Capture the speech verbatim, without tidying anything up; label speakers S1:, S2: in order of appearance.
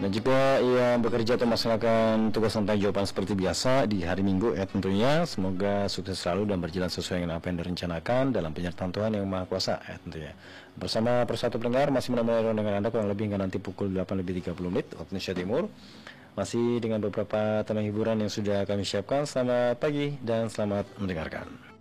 S1: Dan juga ia bekerja atau melaksanakan tugas tentang jawaban seperti biasa di hari Minggu ya tentunya. Semoga sukses selalu dan berjalan sesuai dengan apa yang direncanakan dalam penyertaan Tuhan Yang Maha Kuasa ya tentunya. Bersama Persatu Pendengar masih menemani dengan Anda kurang lebih hingga nanti pukul delapan lebih tiga puluh menit waktu Indonesia Timur. Masih dengan beberapa tema hiburan yang sudah kami siapkan. Selamat pagi dan selamat mendengarkan.